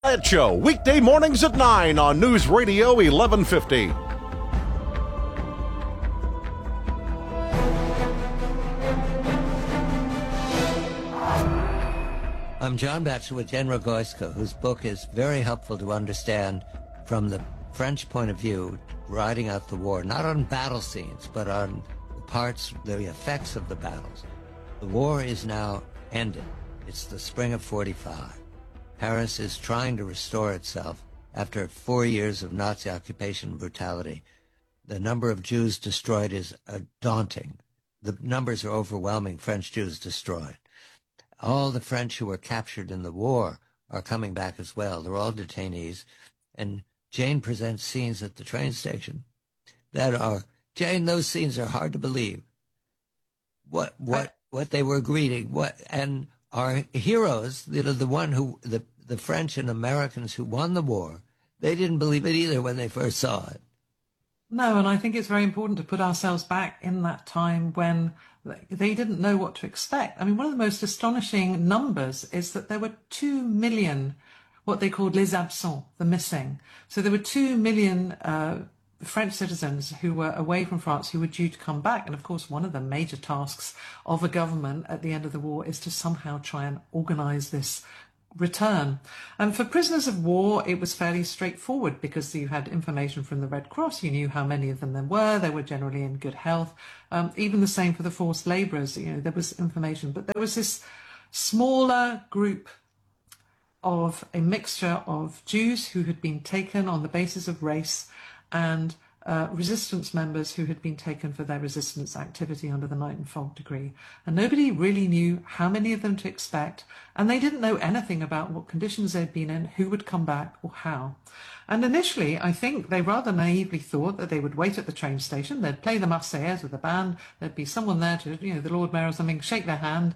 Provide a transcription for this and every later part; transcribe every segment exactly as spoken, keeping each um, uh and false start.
Riot Show, weekday mornings at nine on News Radio eleven fifty. I'm John Batchelor with Jen Rogoyska, whose book is very helpful to understand from the French point of view, riding out the war, not on battle scenes, but on the parts, the effects of the battles. The war is now ended. It's the spring of forty-five. Paris is trying to restore itself after four years of Nazi occupation and brutality. The number of Jews destroyed is uh, daunting. The numbers are overwhelming, French Jews destroyed. All the French who were captured in the war are coming back as well. They're all detainees. And Jane presents scenes at the train station that are, Jane, those scenes are hard to believe. What, what, what they were greeting, what, and our heroes, you know, the one who, the, the French and Americans who won the war, they didn't believe it either when they first saw it. No, and I think it's very important to put ourselves back in that time when they didn't know what to expect. I mean, one of the most astonishing numbers is that there were two million, what they called les absents, the missing. So there were two million uh, French citizens who were away from France who were due to come back. And of course, one of the major tasks of a government at the end of the war is to somehow try and organize this return. And for prisoners of war, it was fairly straightforward because you had information from the Red Cross. You knew how many of them there were. They were generally in good health. Um, even the same for the forced laborers. You know, there was information, but there was this smaller group of a mixture of Jews who had been taken on the basis of race and Uh, resistance members who had been taken for their resistance activity under the Night and Fog Decree. And nobody really knew how many of them to expect, and they didn't know anything about what conditions they'd been in, who would come back, or how. And initially, I think they rather naively thought that they would wait at the train station, they'd play the Marseillaise with the band, there'd be someone there to, you know, the Lord Mayor or something, shake their hand.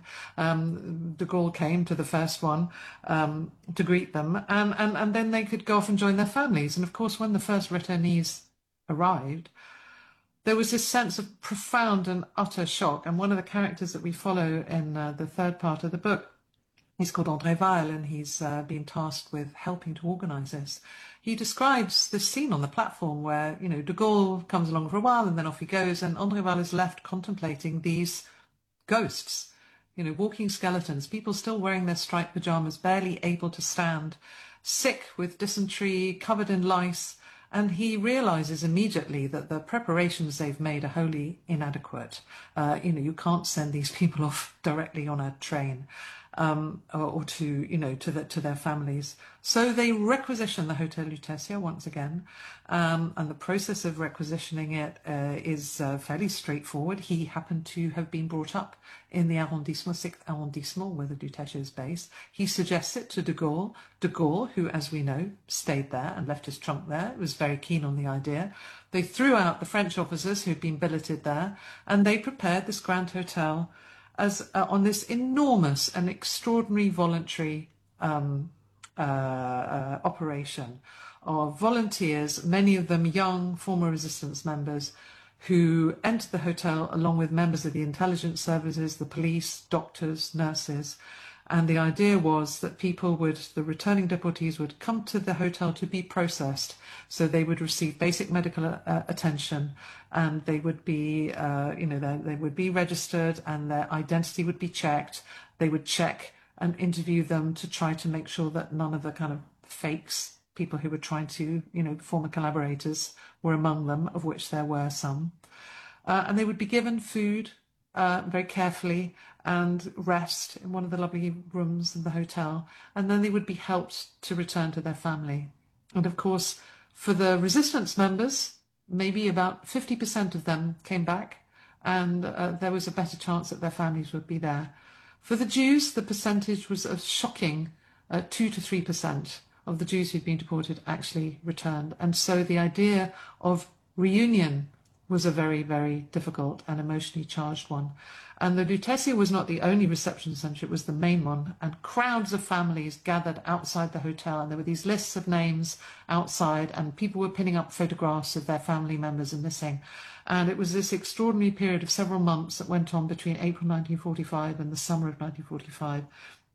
Um, de Gaulle came to the first one um, to greet them, and, and, and then they could go off and join their families. And of course, when the first returnees arrived, there was this sense of profound and utter shock. And one of the characters that we follow in uh, the third part of the book, he's called André Weil, and he's uh, been tasked with helping to organise this. He describes this scene on the platform where, you know, de Gaulle comes along for a while and then off he goes, and André Weil is left contemplating these ghosts, you know, walking skeletons, people still wearing their striped pyjamas, barely able to stand, sick with dysentery, covered in lice. And he realizes immediately that the preparations they've made are wholly inadequate. Uh, you know, you can't send these people off directly on a train um, or, or to, you know, to, the, to their families. So they requisition the Hotel Lutetia once again. Um, and the process of requisitioning it uh, is uh, fairly straightforward. He happened to have been brought up in the arrondissement, sixth arrondissement, where the Lutetia is based. He suggests it to de Gaulle. De Gaulle, who, as we know, stayed there and left his trunk there, was very keen on the idea. They threw out the French officers who'd been billeted there, and they prepared this Grand Hotel as uh, on this enormous and extraordinary voluntary um, uh, uh, operation of volunteers, many of them young former resistance members, who entered the hotel along with members of the intelligence services, the police, doctors, nurses. And the idea was that people would, the returning deportees would come to the hotel to be processed. So they would receive basic medical uh, attention, and they would be, uh, you know, they, they would be registered and their identity would be checked. They would check and interview them to try to make sure that none of the kind of fakes, people who were trying to, you know, former collaborators were among them, of which there were some. Uh, and they would be given food uh, very carefully and rest in one of the lovely rooms in the hotel. And then they would be helped to return to their family. And of course, for the resistance members, maybe about fifty percent of them came back, and uh, there was a better chance that their families would be there. For the Jews, the percentage was a shocking uh, two to three percent of the Jews who'd been deported actually returned. And so the idea of reunion was a very, very difficult and emotionally charged one. And the Lutetia was not the only reception centre, it was the main one. And crowds of families gathered outside the hotel, and there were these lists of names outside, and people were pinning up photographs of their family members and missing. And it was this extraordinary period of several months that went on between April nineteen forty-five and the summer of nineteen forty-five,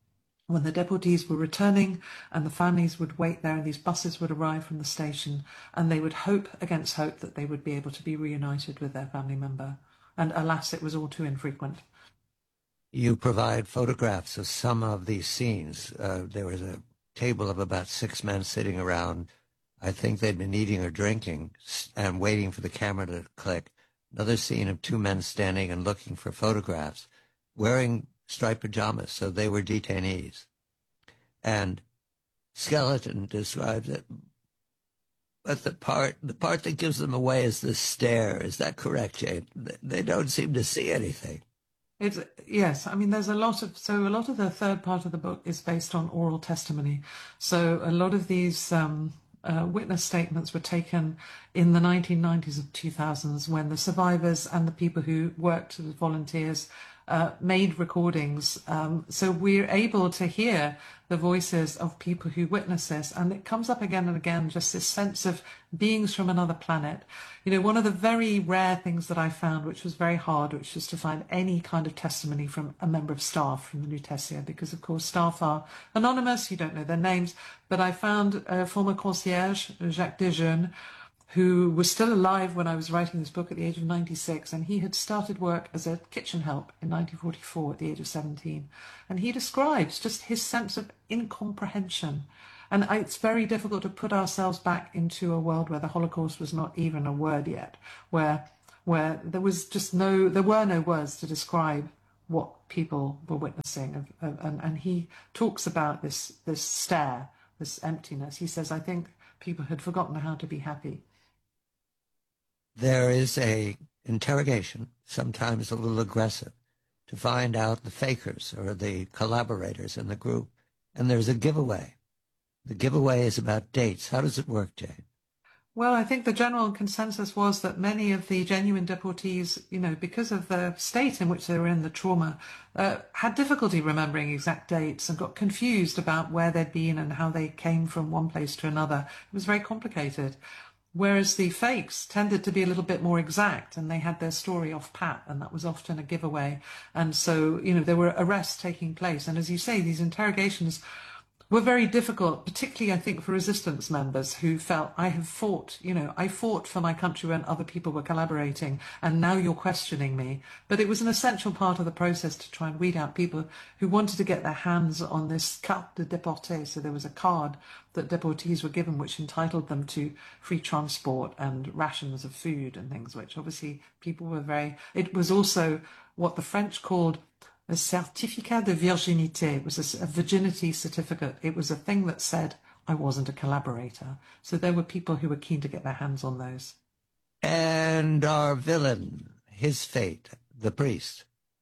when the deportees were returning, and the families would wait there, and these buses would arrive from the station, and they would hope against hope that they would be able to be reunited with their family member. And alas, it was all too infrequent. You provide photographs of some of these scenes. Uh, there was a table of about six men sitting around. I think they'd been eating or drinking and waiting for the camera to click. Another scene of two men standing and looking for photographs, wearing striped pajamas, so they were detainees. And Skeleton describes it, but the part the part that gives them away is the stare. Is that correct, Jane? They don't seem to see anything. It's, yes, I mean, there's a lot of, so a lot of the third part of the book is based on oral testimony. So a lot of these um, uh, witness statements were taken in the nineteen nineties and two thousands when the survivors and the people who worked as volunteers uh, made recordings. Um, so we're able to hear the voices of people who witness this, and it comes up again and again, just this sense of beings from another planet. You know, one of the very rare things that I found, which was very hard, which was to find any kind of testimony from a member of staff from the Lutetia, because of course staff are anonymous, you don't know their names, but I found a former concierge, Jacques Desjeunes, who was still alive when I was writing this book at the age of ninety-six, and he had started work as a kitchen help in nineteen forty-four at the age of seventeen. And he describes just his sense of incomprehension. And I, it's very difficult to put ourselves back into a world where the Holocaust was not even a word yet, where where there was just no, there were no words to describe what people were witnessing. Of, of, and, and he talks about this, this stare, this emptiness. He says, I think people had forgotten how to be happy. There is a interrogation, sometimes a little aggressive, to find out the fakers or the collaborators in the group. And there's a giveaway. The giveaway is about dates. How does it work, Jane? Well, I think the general consensus was that many of the genuine deportees, you know, because of the state in which they were in, the trauma, uh, had difficulty remembering exact dates and got confused about where they'd been and how they came from one place to another. It was very complicated. Whereas the fakes tended to be a little bit more exact, and they had their story off pat, and that was often a giveaway. And so, you know, there were arrests taking place. And as you say, these interrogations were very difficult, particularly, I think, for resistance members who felt, I have fought, you know, I fought for my country when other people were collaborating, and now you're questioning me. But it was an essential part of the process to try and weed out people who wanted to get their hands on this carte de déporté. So there was a card that deportees were given which entitled them to free transport and rations of food and things, which obviously people were very, it was also what the French called a certificat de virginité. It was a, a virginity certificate. It was a thing that said I wasn't a collaborator. So there were people who were keen to get their hands on those. And our villain, his fate, the priest.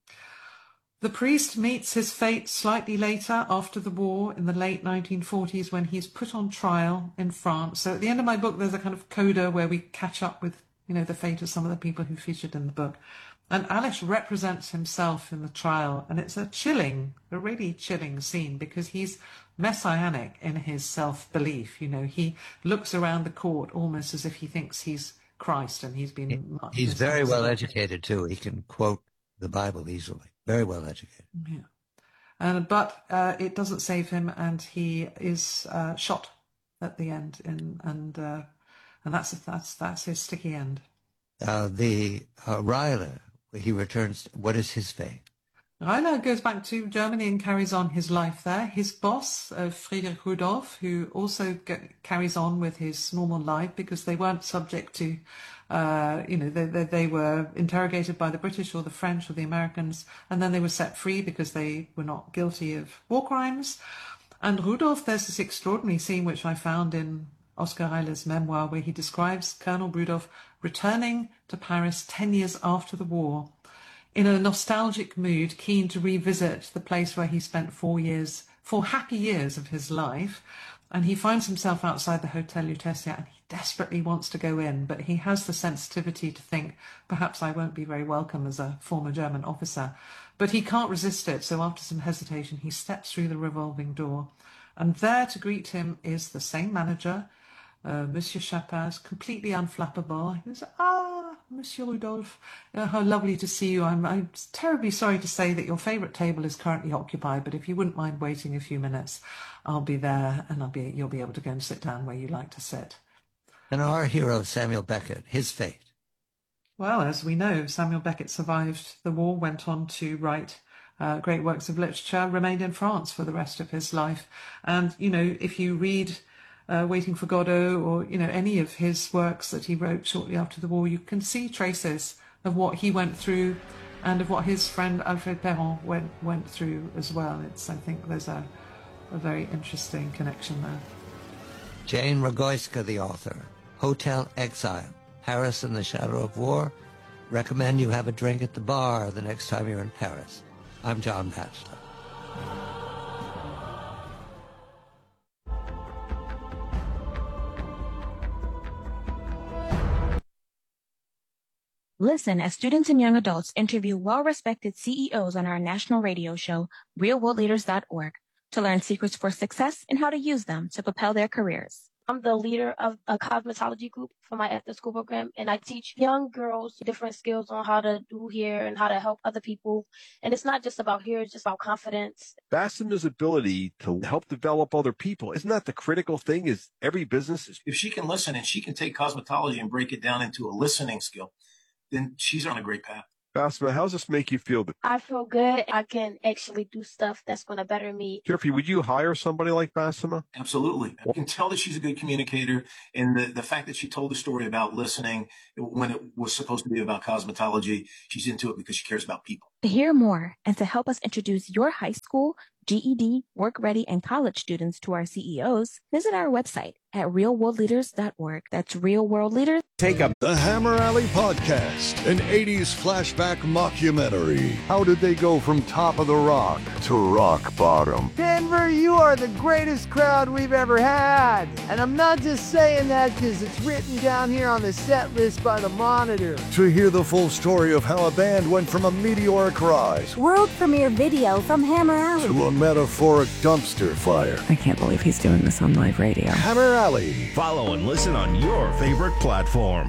The priest meets his fate slightly later after the war in the late nineteen forties when he's put on trial in France. So at the end of my book, there's a kind of coda where we catch up with, you know, the fate of some of the people who featured in the book. And Alice represents himself in the trial, and it's a chilling, a really chilling scene because he's messianic in his self-belief. You know, he looks around the court almost as if he thinks he's Christ, and he's been... He, he's very well educated, too. He can quote the Bible easily. Very well educated. Yeah. And, but uh, it doesn't save him, and he is uh, shot at the end, in, and uh, and that's, that's, that's his sticky end. Uh, the uh, Ryler, he returns. What is his fate? Ryler goes back to Germany and carries on his life there. His boss, uh, Friedrich Rudolph, who also get, carries on with his normal life because they weren't subject to, uh, you know, they, they, they were interrogated by the British or the French or the Americans, and then they were set free because they were not guilty of war crimes. And Rudolph, there's this extraordinary scene which I found in Oscar Ryler's memoir where he describes Colonel Rudolph returning to Paris ten years after the war in a nostalgic mood, keen to revisit the place where he spent four years, four happy years of his life. And he finds himself outside the Hotel Lutetia and he desperately wants to go in, but he has the sensitivity to think, perhaps I won't be very welcome as a former German officer. But he can't resist it, so after some hesitation, he steps through the revolving door. And there to greet him is the same manager, Uh, Monsieur Chapin, completely unflappable. He was, ah, Monsieur Rudolph, uh, how lovely to see you. I'm, I'm terribly sorry to say that your favourite table is currently occupied, but if you wouldn't mind waiting a few minutes, I'll be there and I'll be, you'll be able to go and sit down where you like to sit. And our hero, Samuel Beckett, his fate. Well, as we know, Samuel Beckett survived the war, went on to write uh, great works of literature, remained in France for the rest of his life. And, you know, if you read uh, Waiting for Godot or, you know, any of his works that he wrote shortly after the war, you can see traces of what he went through and of what his friend Alfred Perron went, went through as well. It's, I think there's a, a very interesting connection there. Jane Rogoyska, the author. Hotel Exile. Paris in the Shadow of War. Recommend you have a drink at the bar the next time you're in Paris. I'm John Batchelor. Listen as students and young adults interview well-respected C E Os on our national radio show, real world leaders dot org, to learn secrets for success and how to use them to propel their careers. I'm the leader of a cosmetology group for my after-school program, and I teach young girls different skills on how to do hair and how to help other people. And it's not just about hair, it's just about confidence. Bassema's ability to help develop other people, isn't that the critical thing? Is every business is... If she can listen and she can take cosmetology and break it down into a listening skill, then she's on a great path. Bassema, how does this make you feel? I feel good. I can actually do stuff that's going to better me. Jeffrey, would you hire somebody like Bassema? Absolutely. I can tell that she's a good communicator. And the, the fact that she told the story about listening when it was supposed to be about cosmetology, she's into it because she cares about people. To hear more and to help us introduce your high school, G E D, work ready, and college students to our C E Os, visit our website at real world leaders dot org. That's Real World Leaders. Take up The Hammer Alley Podcast, an eighties flashback mockumentary. How did they go from top of the rock to rock bottom? Denver, you are the greatest crowd we've ever had. And I'm not just saying that because it's written down here on the set list by the Monitor. To hear the full story of how a band went from a meteoric rise, world premiere video from Hammer Alley, to a metaphoric dumpster fire. I can't believe he's doing this on live radio. Hammer Alley. Follow and listen on your favorite platform.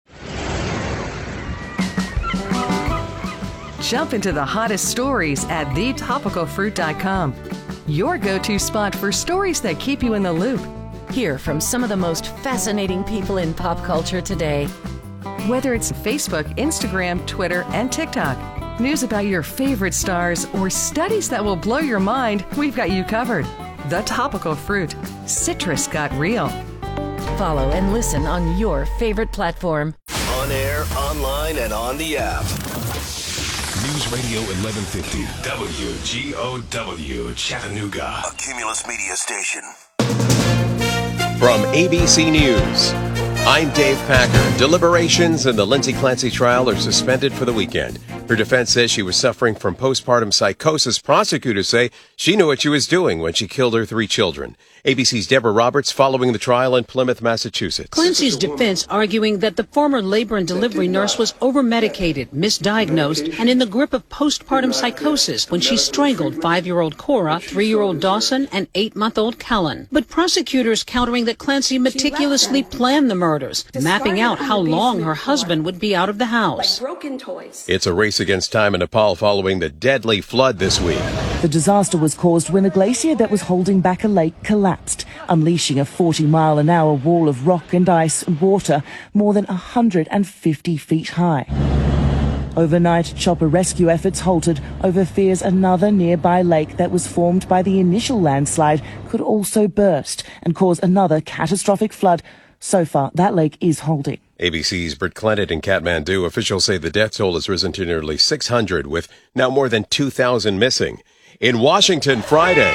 Jump into the hottest stories at the topical fruit dot com. Your go-to spot for stories that keep you in the loop. Hear from some of the most fascinating people in pop culture today. Whether it's Facebook, Instagram, Twitter, and TikTok, news about your favorite stars, or studies that will blow your mind, we've got you covered. The Topical Fruit. Citrus got real. Follow and listen on your favorite platform. On air, online, and on the app. News Radio eleven fifty, W G O W, Chattanooga. A Cumulus Media station. From A B C News, I'm Dave Packer. Deliberations in the Lindsay Clancy trial are suspended for the weekend. Her defense says she was suffering from postpartum psychosis. Prosecutors say she knew what she was doing when she killed her three children. A B C's Deborah Roberts following the trial in Plymouth, Massachusetts. Clancy's defense arguing that the former labor and delivery nurse was over-medicated, misdiagnosed, and in the grip of postpartum psychosis when she strangled five-year-old Cora, three-year-old Dawson, and eight-month-old Kellen. But prosecutors countering that Clancy meticulously planned the murders, mapping out how long her husband would be out of the house. Broken toys. It's a race against time in Nepal following the deadly flood this week. The disaster was caused when a glacier that was holding back a lake collapsed, unleashing a forty mile an hour wall of rock and ice and water more than one hundred fifty feet high. Overnight, chopper rescue efforts halted over fears another nearby lake that was formed by the initial landslide could also burst and cause another catastrophic flood. So far, that lake is holding. A B C's Britt Clennet in Kathmandu. Officials say the death toll has risen to nearly six hundred, with now more than two thousand missing. In Washington, Friday,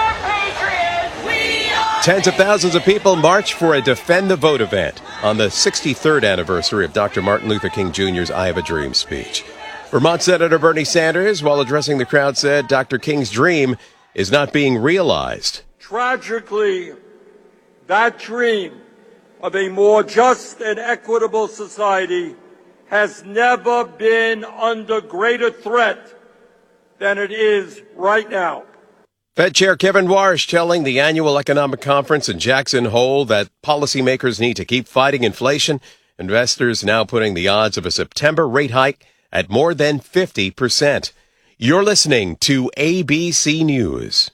tens of thousands of people marched for a Defend the Vote event on the sixty-third anniversary of Doctor Martin Luther King Junior's I Have a Dream speech. Vermont Senator Bernie Sanders, while addressing the crowd, said Doctor King's dream is not being realized. Tragically, that dream of a more just and equitable society has never been under greater threat than it is right now. Fed Chair Kevin Warsh telling the annual economic conference in Jackson Hole that policymakers need to keep fighting inflation Investors now putting the odds of a September rate hike at more than fifty percent. You're listening to A B C News.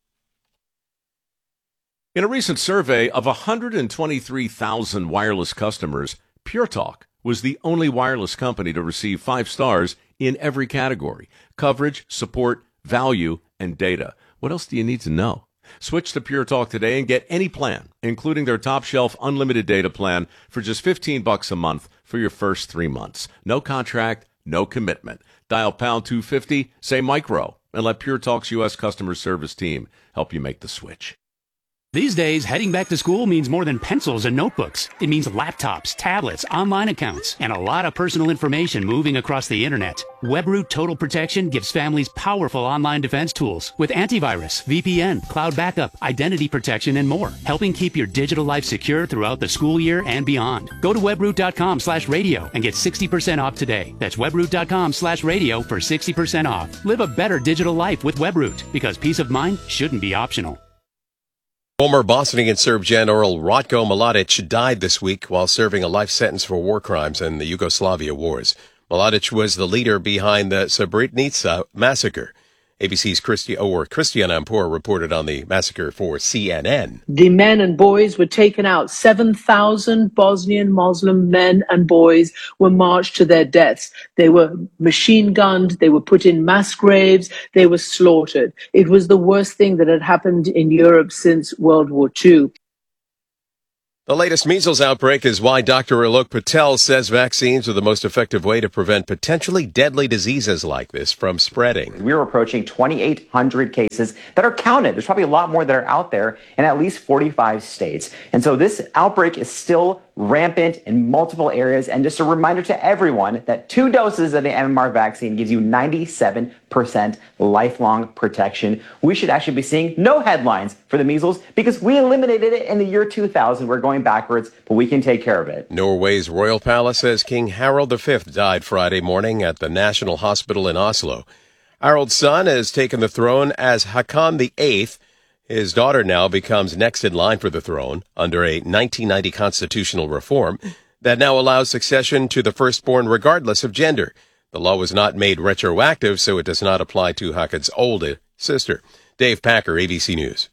In a recent survey of one hundred twenty-three thousand wireless customers, Pure Talk was the only wireless company to receive five stars in every category: coverage, support, value, and data. What else do you need to know? Switch to Pure Talk today and get any plan, including their top shelf unlimited data plan, for just fifteen bucks a month for your first three months. No contract, no commitment. Dial pound two fifty, say micro, and let Pure Talk's U S customer service team help you make the switch. These days, heading back to school means more than pencils and notebooks. It means laptops, tablets, online accounts, and a lot of personal information moving across the internet. WebRoot Total Protection gives families powerful online defense tools with antivirus, V P N, cloud backup, identity protection, and more, helping keep your digital life secure throughout the school year and beyond. Go to webroot.com slash radio and get sixty percent off today. That's webroot.com slash radio for sixty percent off. Live a better digital life with WebRoot, because peace of mind shouldn't be optional. Former Bosnian Serb General Ratko Mladic died this week while serving a life sentence for war crimes in the Yugoslavia wars. Mladic was the leader behind the Srebrenica massacre. A B C's Christi- or Christian Ampur reported on the massacre for C N N. The men and boys were taken out. seven thousand Bosnian Muslim men and boys were marched to their deaths. They were machine gunned. They were put in mass graves. They were slaughtered. It was the worst thing that had happened in Europe since World War Two. The latest measles outbreak is why Doctor Alok Patel says vaccines are the most effective way to prevent potentially deadly diseases like this from spreading. We're approaching twenty-eight hundred cases that are counted. There's probably a lot more that are out there in at least forty-five states. And so this outbreak is still rampant in multiple areas. And just a reminder to everyone that two doses of the M M R vaccine gives you ninety-seven percent lifelong protection. We should actually be seeing no headlines for the measles because we eliminated it in the year two thousand. We're going backwards, but we can take care of it. Norway's royal palace says King Harald the Fifth died Friday morning at the National Hospital in Oslo. Harald's son has taken the throne as Haakon the Eighth. His daughter now becomes next in line for the throne under a nineteen ninety constitutional reform that now allows succession to the firstborn regardless of gender. The law was not made retroactive, so it does not apply to Haakon's older sister. Dave Packer, A B C News.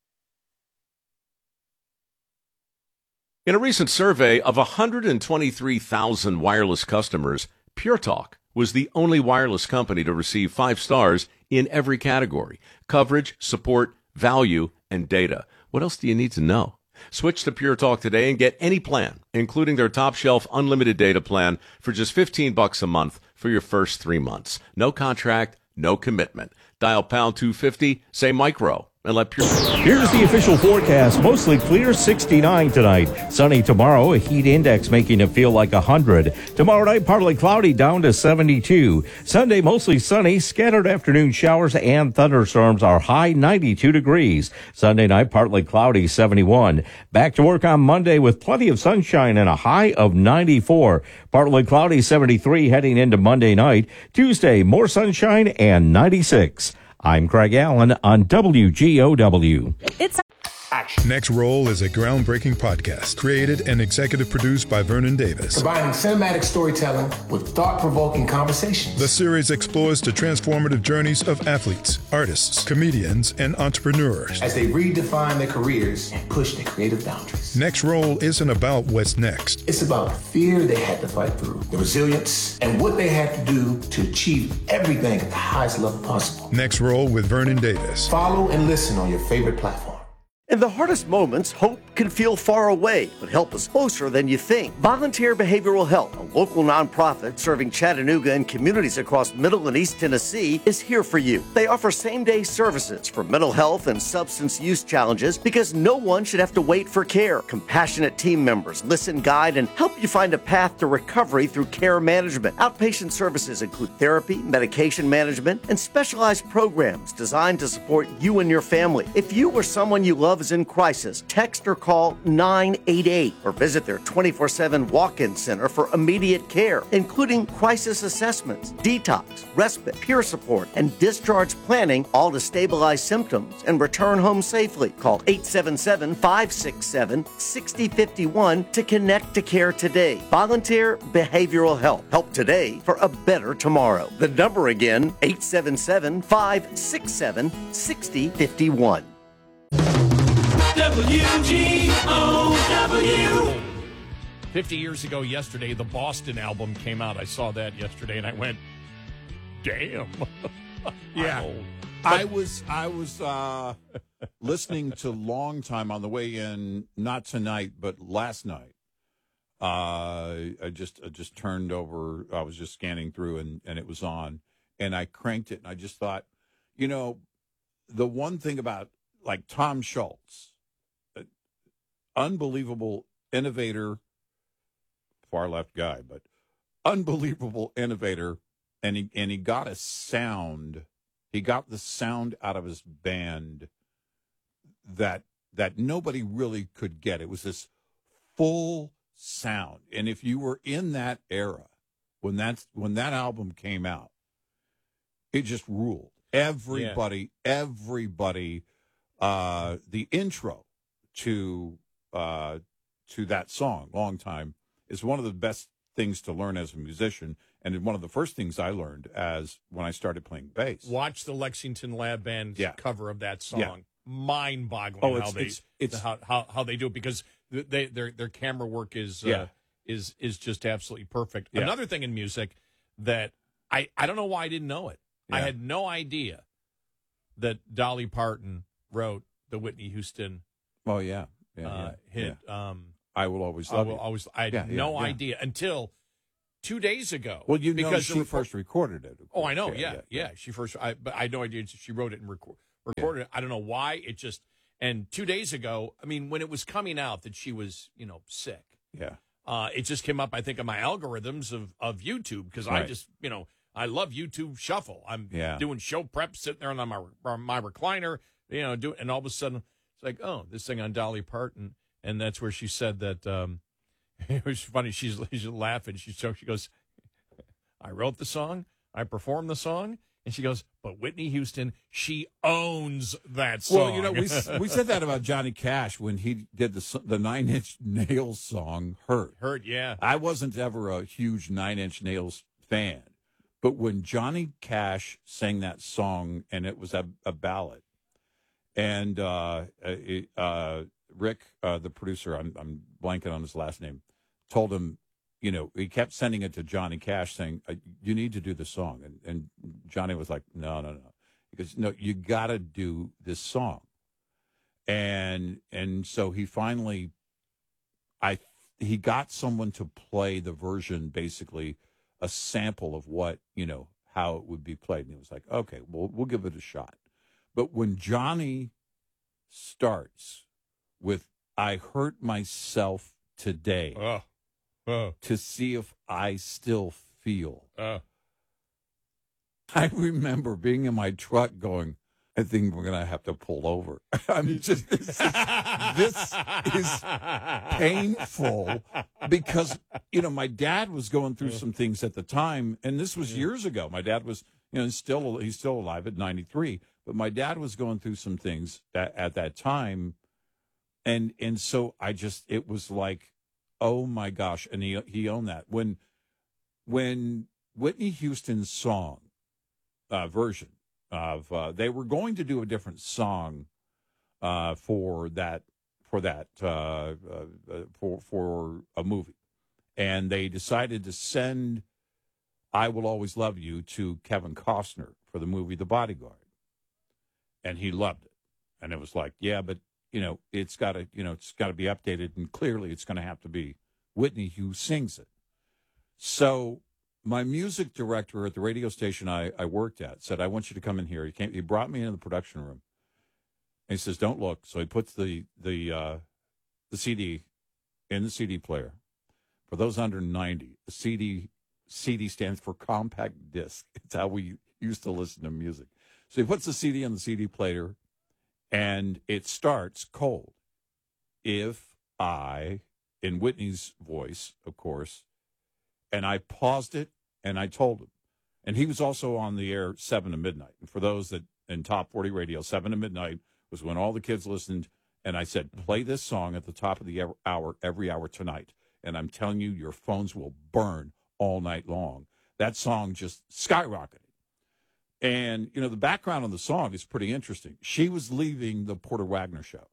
In a recent survey of one hundred twenty-three thousand wireless customers, Pure Talk was the only wireless company to receive five stars in every category: coverage, support, value, and data. What else do you need to know? Switch to Pure Talk today and get any plan, including their top shelf unlimited data plan, for just fifteen bucks a month for your first three months. No contract, no commitment. Dial pound two fifty, say micro, and let Pure... Here's the official forecast. Mostly clear, sixty-nine tonight. Sunny tomorrow, a heat index making it feel like one hundred. Tomorrow night, partly cloudy, down to seventy-two. Sunday, mostly sunny. Scattered afternoon showers and thunderstorms. Are high, ninety-two degrees. Sunday night, partly cloudy, seventy-one. Back to work on Monday with plenty of sunshine and a high of ninety-four. Partly cloudy, seventy-three heading into Monday night. Tuesday, more sunshine and ninety-six. I'm Craig Allen on W G O W. It's Next Roll is a groundbreaking podcast created and executive produced by Vernon Davis. Combining cinematic storytelling with thought-provoking conversations. The series explores the transformative journeys of athletes, artists, comedians, and entrepreneurs as they redefine their careers and push their creative boundaries. Next Roll isn't about what's next. It's about the fear they had to fight through, the resilience, and what they had to do to achieve everything at the highest level possible. Next Roll with Vernon Davis. Follow and listen on your favorite platform. In the hardest moments, hope can feel far away, but help is closer than you think. Volunteer Behavioral Health, a local nonprofit serving Chattanooga and communities across Middle and East Tennessee, is here for you. They offer same-day services for mental health and substance use challenges because no one should have to wait for care. Compassionate team members listen, guide, and help you find a path to recovery through care management. Outpatient services include therapy, medication management, and specialized programs designed to support you and your family. If you or someone you love love is in crisis, text or call nine eight eight or visit their twenty-four seven walk-in center for immediate care, including crisis assessments, detox, respite, peer support, and discharge planning, all to stabilize symptoms and return home safely. Call eight seven seven, five six seven, six zero five one to connect to care today. Volunteer Behavioral Health. Help today for a better tomorrow. The number again, eight seven seven, five six seven, six zero five one. W G O W. fifty years ago yesterday, the Boston album came out. I saw that yesterday, and I went, damn. Yeah. I was I was uh, listening to Long Time on the way in, not tonight, but last night. Uh, I just I just turned over. I was just scanning through, and, and it was on, and I cranked it, and I just thought, you know, the one thing about like Tom Schultz, unbelievable innovator, far left guy, but unbelievable innovator, and he and he got a sound. He got the sound out of his band that that nobody really could get. It was this full sound, and if you were in that era when that when that album came out, it just ruled. Everybody, yeah. everybody. Uh, the intro to uh, to that song, Long Time, is one of the best things to learn as a musician, and one of the first things I learned as when I started playing bass. Watch the Lexington Lab Band yeah. cover of that song. Yeah. Mind-boggling oh, how it's, they it's, it's, how, how how they do it, because they their their camera work is uh, yeah. is is just absolutely perfect. Yeah. Another thing in music that I I don't know why I didn't know it. Yeah. I had no idea that Dolly Parton wrote the Whitney Houston. Oh yeah, yeah, uh, yeah. hit. Yeah. Um, I will always I love will you. always. I had yeah, no yeah, yeah. idea until two days ago. Well, you know, because she the, first recorded it. Oh, I know. Yeah, Yeah, yeah, yeah. yeah. She first. I, but I had no idea she wrote it and record, recorded yeah. it. I don't know why. It just. And two days ago, I mean, when it was coming out that she was, you know, sick. Yeah. Uh, it just came up, I think, in my algorithms of, of YouTube, because Right. I just, you know, I love YouTube Shuffle. I'm Yeah. doing show prep, sitting there on my on my recliner, you know, do, and all of a sudden it's like, oh, this thing on Dolly Parton, and that's where she said that. Um, it was funny. She's she's laughing. She she goes, I wrote the song, I performed the song. And she goes, but Whitney Houston, she owns that song. Well, you know, we we said that about Johnny Cash when he did the the Nine Inch Nails song, "Hurt." Hurt, yeah. I wasn't ever a huge Nine Inch Nails fan, but when Johnny Cash sang that song, and it was a, a ballad, and uh, it, uh, Rick, uh, the producer, I'm, I'm blanking on his last name, told him, you know, he kept sending it to Johnny Cash saying, you need to do the song. And, and Johnny was like, no, no, no. He goes, no, you got to do this song. And and so he finally, I he got someone to play the version, basically a sample of what, you know, how it would be played. And he was like, okay, well, we'll give it a shot. But when Johnny starts with, I hurt myself today. Oh. Oh. To see if I still feel. Oh. I remember being in my truck going, I think we're going to have to pull over. I'm just, this is, this is painful because, you know, my dad was going through some things at the time, and this was years ago. My dad was, you know, still, he's still alive at ninety-three, but my dad was going through some things at, at that time. And, and so I just, it was like, oh my gosh! And he he owned that. When when Whitney Houston's song uh, version of uh, they were going to do a different song uh, for that for that uh, uh, for for a movie, and they decided to send "I Will Always Love You" to Kevin Costner for the movie The Bodyguard, and he loved it. And it was like, yeah, but you know, it's got to, you know, it's got to be updated, and clearly it's going to have to be Whitney who sings it. So my music director at the radio station I, I worked at said, I want you to come in here. He came, he brought me into the production room, and he says, don't look. So he puts the, the, uh, the C D in the C D player. For those under ninety, the C D, C D stands for compact disc. It's how we used to listen to music. So he puts the C D on the C D player, And it starts cold. If I, in Whitney's voice, of course, and I paused it and I told him. And he was also on the air seven to midnight. And for those that in Top forty Radio, seven to midnight was when all the kids listened. And I said, play this song at the top of the hour every hour tonight. And I'm telling you, your phones will burn all night long. That song just skyrocketed. And, you know, the background on the song is pretty interesting. She was leaving the Porter Wagner show.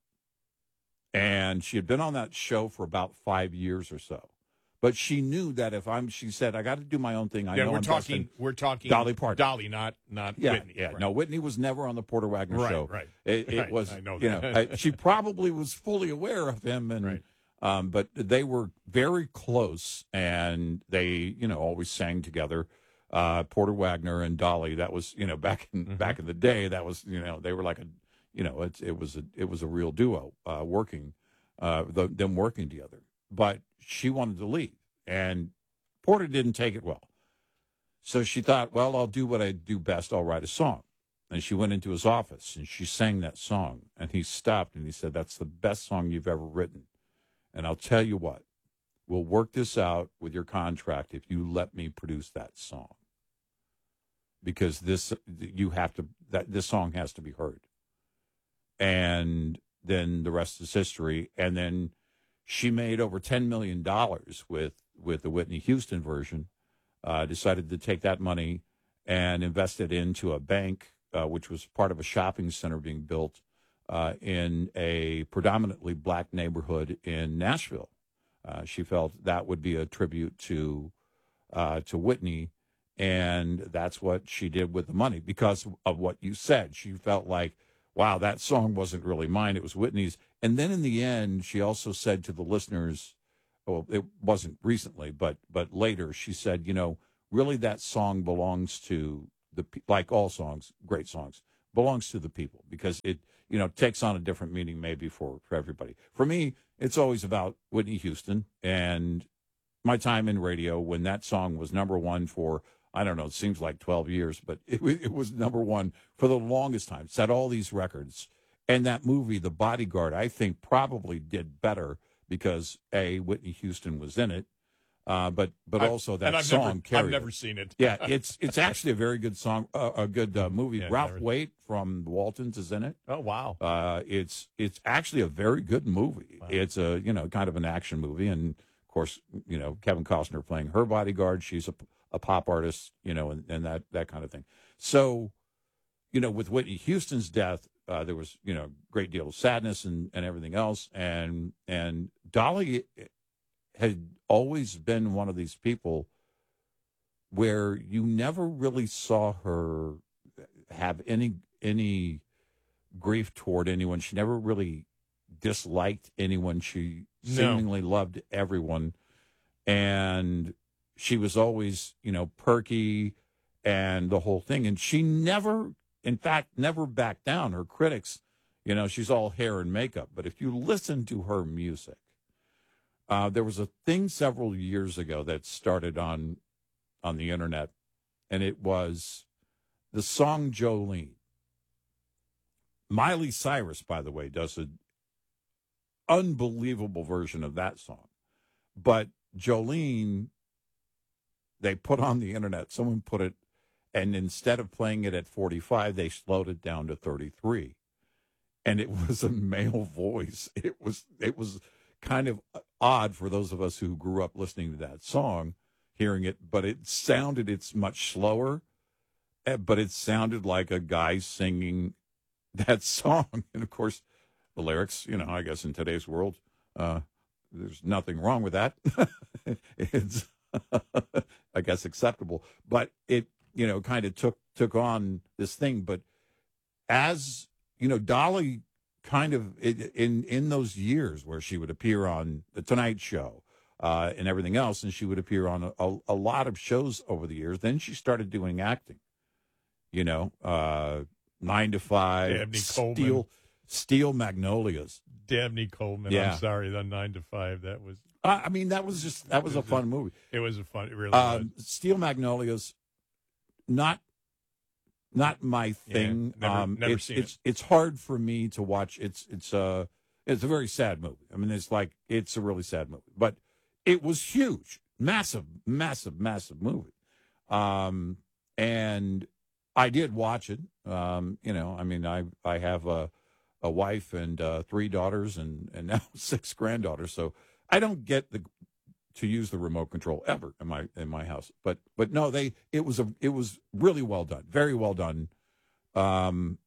And she had been on that show for about five years or so. But she knew that if I'm, she said, I got to do my own thing. I yeah, know we're I'm talking, we're talking Dolly Parton. Dolly, not not Yeah, Whitney. yeah. Right. No, Whitney was never on the Porter Wagner Right, show. right, It, it right. was, I know you know, that. I, she probably was fully aware of him, and Right. um, but they were very close, and they, you know, always sang together. Uh, Porter Wagner and Dolly. That was, you know, back in Mm-hmm. back in the day. That was, you know, they were like a, you know, it, it was a it was a real duo uh, working, uh, the, them working together. But she wanted to leave, and Porter didn't take it well. So she thought, well, I'll do what I do best. I'll write a song. And she went into his office and she sang that song. And he stopped and he said, that's the best song you've ever written. And I'll tell you what, we'll work this out with your contract if you let me produce that song. Because this, you have to, that this song has to be heard. And then the rest is history. And then she made over ten million dollars with, with the Whitney Houston version, uh, decided to take that money and invest it into a bank, uh, which was part of a shopping center being built uh, in a predominantly black neighborhood in Nashville. Uh, she felt that would be a tribute to uh, to Whitney, and that's what she did with the money because of what you said. She felt like, wow, that song wasn't really mine, it was Whitney's. And then in the end, she also said to the listeners, well, it wasn't recently, but but later, she said, you know, really that song belongs to the, pe- like all songs, great songs, belongs to the people because it, you know, takes on a different meaning maybe for, for everybody. For me, it's always about Whitney Houston and my time in radio when that song was number one for, I don't know, it seems like twelve years, but it, it was number one for the longest time, set all these records. And that movie, The Bodyguard, I think probably did better because, A, Whitney Houston was in it, uh, but but I've- also that and I've song never- carried I've never it. seen it. Yeah, it's it's actually a very good song, uh, a good uh, movie. Yeah, Ralph never- Waite from the Waltons is in it. Oh, wow. Uh, it's it's actually a very good movie. It's a, you know, kind of an action movie, and of course, you know, Kevin Costner playing her bodyguard. She's a, a pop artist, you know, and, and that that kind of thing. So, you know, with Whitney Houston's death, uh, there was, you know, a great deal of sadness and, and everything else, and and Dolly had always been one of these people where you never really saw her have any any grief toward anyone. She never really disliked anyone. She No. seemingly loved everyone. And she was always, you know, perky and the whole thing. And she never, in fact, never backed down. Her critics, you know, she's all hair and makeup. But if you listen to her music, uh, there was a thing several years ago that started on on the internet, and it was the song Jolene. Miley Cyrus, by the way, does an unbelievable version of that song. But Jolene, they put on the internet, someone put it, and instead of playing it at forty-five, they slowed it down to thirty-three. And it was a male voice. It was it was kind of odd for those of us who grew up listening to that song, hearing it, but it sounded, it's much slower, eh, but it sounded like a guy singing that song. And of course, the lyrics, you know, I guess in today's world, uh, there's nothing wrong with that. It's, I guess, acceptable. But it, you know, kind of took took on this thing. But as, you know, Dolly kind of, in in those years where she would appear on The Tonight Show uh, and everything else, and she would appear on a, a, a lot of shows over the years, then she started doing acting, you know, uh, Nine to Five, Dabney Steel, Coleman. Steel Magnolias. Dabney Coleman. Yeah. I'm sorry, the nine to five. That was. Uh, I mean, that was just, that was a fun movie. It was a fun, it really Um, was. Steel Magnolias, not not my thing. Yeah, never, um, never it's, seen it's, it. It's hard for me to watch. It's it's uh it's a very sad movie. I mean, it's like it's a really sad movie, but it was huge, massive, massive, massive movie. Um, and I did watch it. Um, you know, I mean, I I have a a wife and uh, three daughters and and now six granddaughters, so I don't get the to use the remote control ever in my in my house. But but no, they it was a it was really well done, very well done. Um,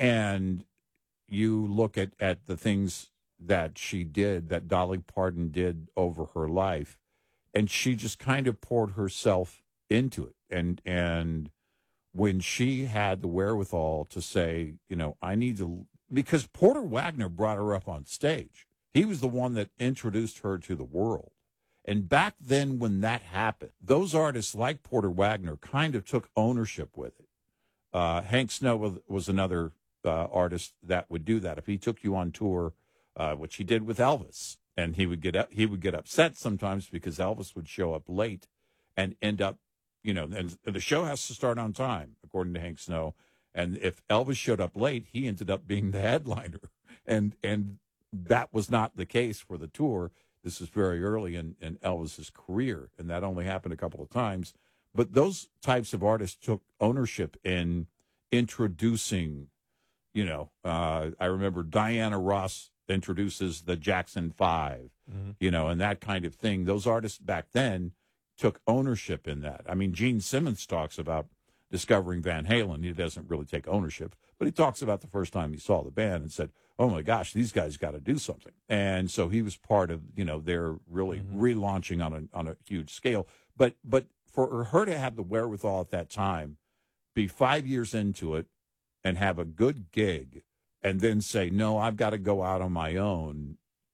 and you look at at the things that she did, that Dolly Parton did over her life, and she just kind of poured herself into it. And and when she had the wherewithal to say, you know, I need to, because Porter Wagner brought her up on stage. He was the one that introduced her to the world. And back then when that happened, those artists like Porter Wagner kind of took ownership with it. Uh, Hank Snow was, was another uh, artist that would do that. If he took you on tour, uh, which he did with Elvis, and he would get up, he would get upset sometimes because Elvis would show up late and end up, you know, and the show has to start on time, according to Hank Snow. And if Elvis showed up late, he ended up being the headliner. And and that was not the case for the tour. This is very early in, in Elvis's career, and that only happened a couple of times. But those types of artists took ownership in introducing, you know, uh, I remember Diana Ross introduces the Jackson Five, mm-hmm. you know, and that kind of thing. Those artists back then took ownership in that. I mean, Gene Simmons talks about discovering Van Halen. He doesn't really take ownership, but he talks about the first time he saw the band and said, oh my gosh, these guys got to do something. And so he was part of, you know, their really mm-hmm. relaunching on a on a huge scale. But but for her to have the wherewithal at that time, be five years into it and have a good gig and then say, no, I've got to go out on my own,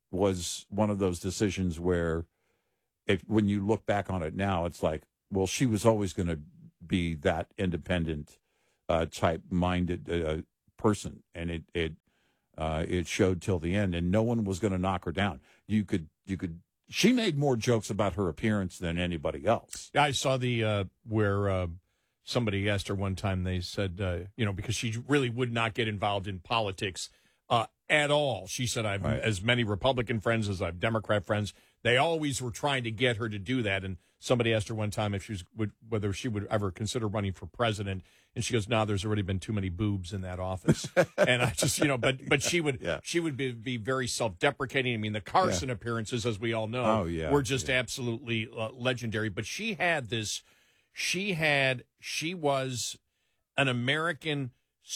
was one of those decisions where if when you look back on it now, it's like, well, she was always going to be that independent uh, type minded uh, person. And it, it, uh, it showed till the end, and no one was going to knock her down. You could, you could, she made more jokes about her appearance than anybody else. Yeah, I saw the, uh, where, uh, somebody asked her one time, they said, uh, you know, because she really would not get involved in politics, uh, at all. She said, I've right. as many Republican friends as I've Democrat friends. They always were trying to get her to do that. And somebody asked her one time if she was, would, whether she would ever consider running for president. And she goes, no, nah, there's already been too many boobs in that office. And I just, you know, but, but she would, yeah. she would be, be very self-deprecating. I mean, the Carson yeah. appearances, as we all know, oh, yeah, were just yeah. absolutely uh, legendary. But she had this, she had, she was an American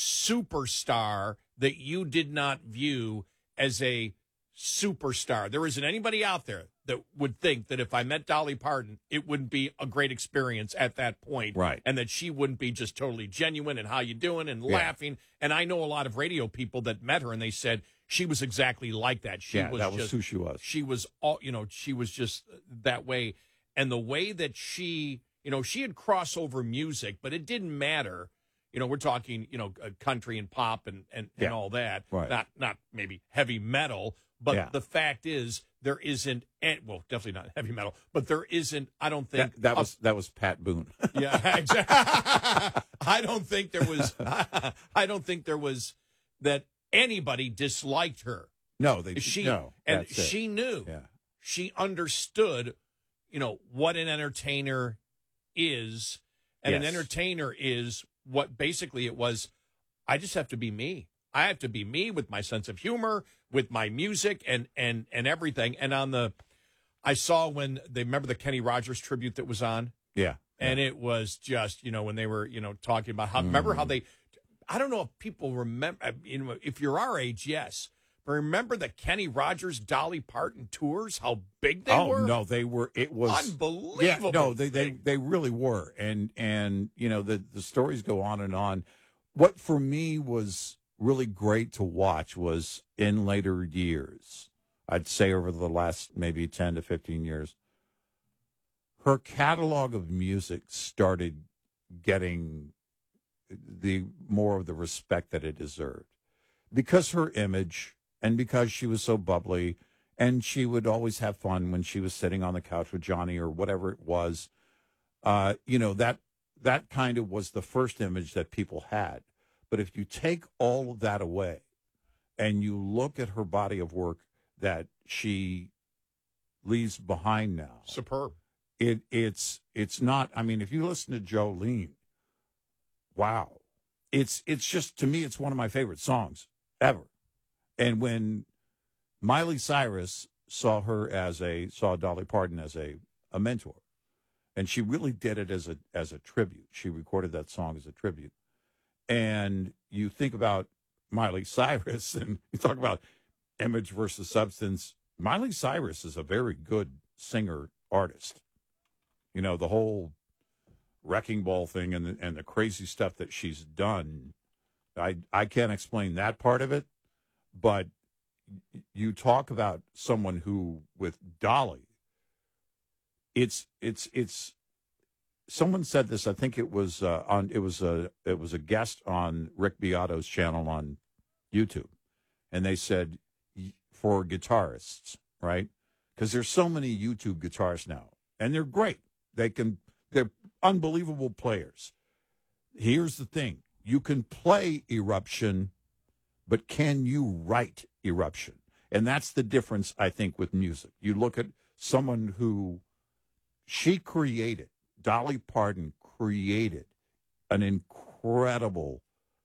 superstar that you did not view as a superstar. There isn't anybody out there that would think that if I met Dolly Parton, it wouldn't be a great experience at that point. Right. And that she wouldn't be just totally genuine and how you doing and yeah. laughing. And I know a lot of radio people that met her and they said she was exactly like that. She yeah, was that was just, who she was. She was all, you know, she was just that way. And the way that she, you know, she had crossover music, but it didn't matter. You know, we're talking, you know, country and pop and, and, yeah. and all that. Right. Not not maybe heavy metal, but yeah. the fact is there isn't, well, definitely not heavy metal, but there isn't, I don't think. That, that a, was that was Pat Boone. Yeah, exactly. I don't think there was, I don't think there was that anybody disliked her. No, they she, no. And she it. knew, yeah. she understood, you know, what an entertainer is. And yes. an entertainer is what basically it was. I just have to be me. I have to be me with my sense of humor, with my music and, and, and everything. And on the, I saw when they remember the Kenny Rogers tribute that was on. Yeah. And yeah. it was just, you know, when they were, you know, talking about how, mm. remember how they, I don't know if people remember, you know, if you're our age, yes. But remember the Kenny Rogers, Dolly Parton tours, how big they oh, were? Oh, no, they were, it was. Unbelievable. Yeah, no, they, they, they really were. And, and, you know, the, the stories go on and on. What for me was really great to watch was in later years, I'd say over the last maybe ten to fifteen years, her catalog of music started getting the more of the respect that it deserved because her image and because she was so bubbly and she would always have fun when she was sitting on the couch with Johnny or whatever it was. Uh, you know, that that kind of was the first image that people had. But if you take all of that away and you look at her body of work that she leaves behind now, superb. It it's it's not. I mean, if you listen to Jolene, wow, it's it's just, to me, it's one of my favorite songs ever. And when Miley Cyrus saw her as a saw Dolly Parton as a a mentor, and she really did it as a as a tribute. She recorded that song as a tribute. And you think about Miley Cyrus, and you talk about image versus substance. Miley Cyrus is a very good singer artist. You know, the whole Wrecking Ball thing and the, and the crazy stuff that she's done, I I can't explain that part of it, but you talk about someone who, with Dolly, it's it's it's someone said this, I think it was uh, on it was a it was a guest on Rick Beato's channel on YouTube, and they said, for guitarists, right? Because there's so many YouTube guitarists now, and they're great. They can they're unbelievable players. Here's the thing: you can play Eruption, but can you write Eruption? And that's the difference, I think, with music. You look at someone who she created, Dolly Parton created an incredible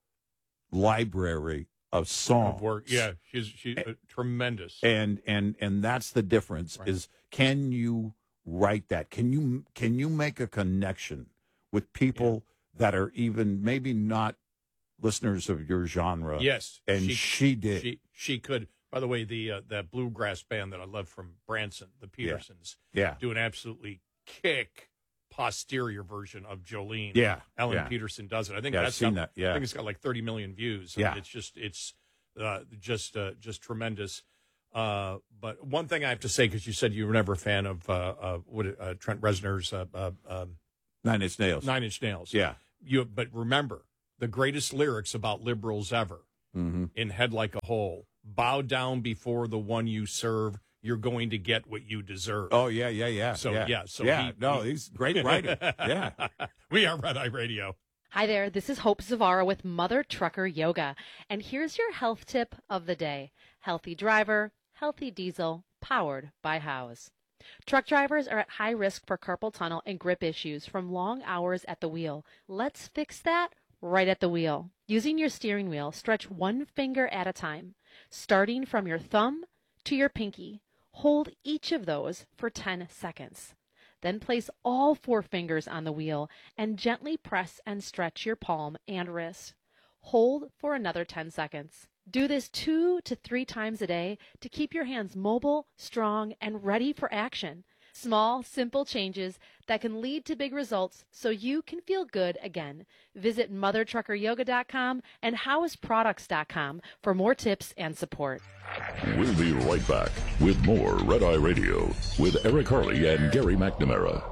library of songs. Of work. Yeah, she's she's uh, tremendous. And and and that's the difference, Right. is can you write that? Can you can you make a connection with people that are even maybe not listeners of your genre? Yes, And she, did. She she could. By the way, the uh, that bluegrass band that I love from Branson, the Petersons, Yeah. do an absolutely kick posterior version of Jolene. Yeah, Ellen yeah. Peterson does it. I think Yeah, I've that's seen got, that, yeah. I think it's got like thirty million views. I mean, Yeah. it's just it's uh, just uh, just tremendous. Uh, but one thing I have to say, because you said you were never a fan of uh, uh, what uh, Trent Reznor's uh, uh, um, Nine Inch Nails. Nine Inch Nails. Yeah. You but remember the greatest lyrics about liberals ever Mm-hmm. in Head Like a Hole. Bow down before the one you serve. You're going to get what you deserve. Oh, yeah, yeah, yeah. So, yeah. yeah. So yeah. he- no, he- he's a great writer. Yeah. We are Red Eye Radio. Hi there, this is Hope Zavara with Mother Trucker Yoga, and here's your health tip of the day. Healthy driver, healthy diesel, powered by Howes. Truck drivers are at high risk for carpal tunnel and grip issues from long hours at the wheel. Let's fix that right at the wheel. Using your steering wheel, stretch one finger at a time, starting from your thumb to your pinky. Hold each of those for ten seconds. Then place all four fingers on the wheel and gently press and stretch your palm and wrist. Hold for another ten seconds. Do this two to three times a day to keep your hands mobile, strong, and ready for action. Small, simple changes that can lead to big results so you can feel good again. Visit mother trucker yoga dot com and howes products dot com for more tips and support. We'll be right back with more Red Eye Radio with Eric Harley and Gary McNamara.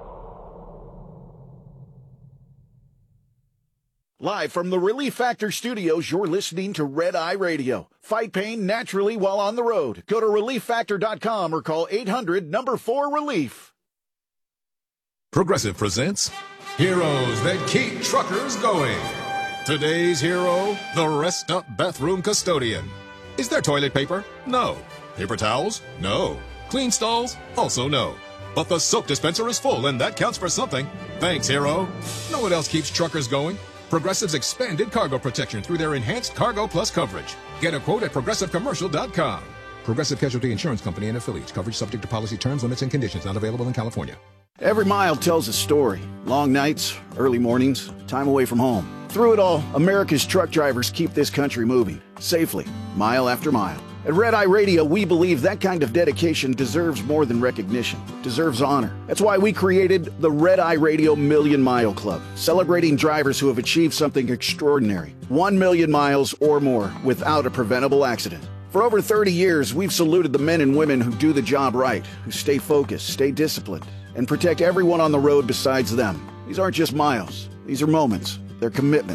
Live from the Relief Factor Studios, you're listening to Red Eye Radio. Fight pain naturally while on the road. Go to relief factor dot com or call eight hundred number four relief. Progressive presents Heroes That Keep Truckers Going. Today's hero, the Rest Up Bathroom Custodian. Is there toilet paper? No. Paper towels? No. Clean stalls? Also no. But the soap dispenser is full, and that counts for something. Thanks, hero. Know what else keeps truckers going? Progressive's expanded cargo protection through their enhanced Cargo Plus coverage. Get a quote at progressive commercial dot com. Progressive Casualty Insurance Company and affiliates. Coverage subject to policy terms, limits, and conditions. Not available in California. Every mile tells a story. Long nights, early mornings, time away from home. Through it all, America's truck drivers keep this country moving, safely, mile after mile. At Red Eye Radio, we believe that kind of dedication deserves more than recognition, deserves honor. That's why we created the Red Eye Radio Million Mile Club, celebrating drivers who have achieved something extraordinary. One million miles or more without a preventable accident. For over thirty years, we've saluted the men and women who do the job right, who stay focused, stay disciplined, and protect everyone on the road besides them. These aren't just miles. These are moments. They're commitment.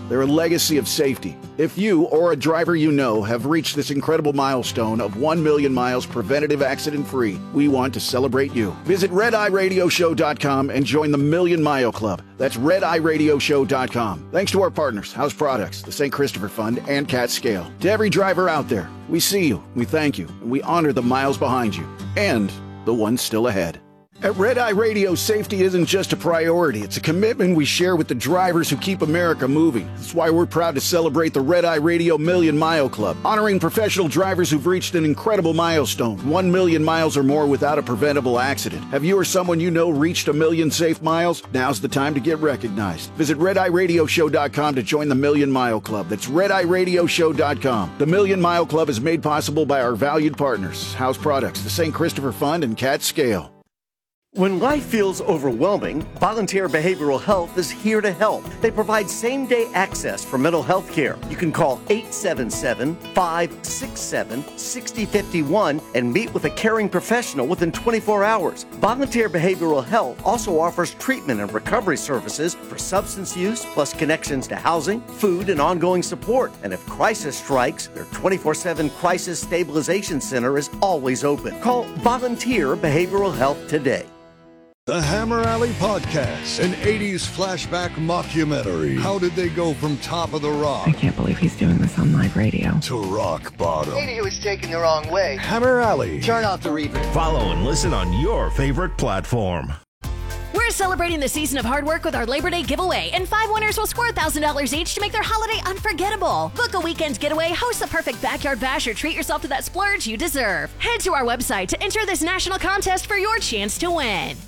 They're a legacy of safety. If you or a driver you know have reached this incredible milestone of one million miles preventative accident-free, we want to celebrate you. Visit red eye radio show dot com and join the Million Mile Club. That's red eye radio show dot com. Thanks to our partners, House Products, the Saint Christopher Fund, and Cat Scale. To every driver out there, we see you, we thank you, and we honor the miles behind you, and the ones still ahead. At Red Eye Radio, safety isn't just a priority. It's a commitment we share with the drivers who keep America moving. That's why we're proud to celebrate the Red Eye Radio Million Mile Club, honoring professional drivers who've reached an incredible milestone, one million miles or more without a preventable accident. Have you or someone you know reached a million safe miles? Now's the time to get recognized. Visit red eye radio show dot com to join the Million Mile Club. That's red eye radio show dot com. The Million Mile Club is made possible by our valued partners, House Products, the Saint Christopher Fund, and Cat Scale. When life feels overwhelming, Volunteer Behavioral Health is here to help. They provide same-day access for mental health care. You can call eight seven seven, five six seven, six zero five one and meet with a caring professional within twenty-four hours. Volunteer Behavioral Health also offers treatment and recovery services for substance use, plus connections to housing, food, and ongoing support. And if crisis strikes, their twenty-four seven Crisis Stabilization Center is always open. Call Volunteer Behavioral Health today. The Hammer Alley Podcast, an eighties flashback mockumentary. How did they go from top of the rock? I can't believe he's doing this on live radio. To rock bottom. Maybe he was taken the wrong way. Hammer Alley. Turn off the reverb. Follow and listen on your favorite platform. We're celebrating the season of hard work with our Labor Day giveaway, and five winners will score one thousand dollars each to make their holiday unforgettable. Book a weekend getaway, host the perfect backyard bash, or treat yourself to that splurge you deserve. Head to our website to enter this national contest for your chance to win.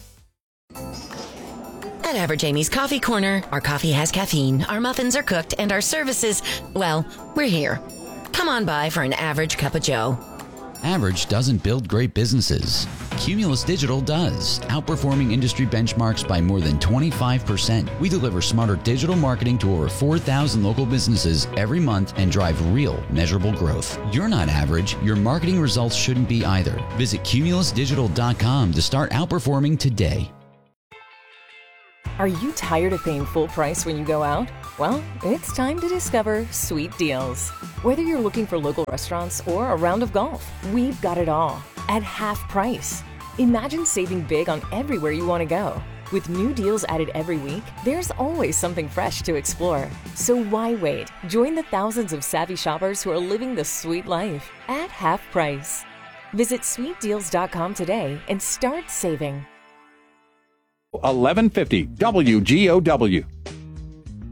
At Average Amy's Coffee Corner, our coffee has caffeine, our muffins are cooked, and our services, well, we're here. Come on by for an average cup of joe. Average doesn't build great businesses. Cumulus Digital does, outperforming industry benchmarks by more than twenty-five percent. We deliver smarter digital marketing to over four thousand local businesses every month and drive real, measurable growth. You're not average. Your marketing results shouldn't be either. Visit cumulus digital dot com to start outperforming today. Are you tired of paying full price when you go out? Well, it's time to discover Sweet Deals. Whether you're looking for local restaurants or a round of golf, we've got it all at half price. Imagine saving big on everywhere you want to go. With new deals added every week, there's always something fresh to explore. So why wait? Join the thousands of savvy shoppers who are living the sweet life at half price. Visit sweet deals dot com today and start saving. eleven fifty W G O W.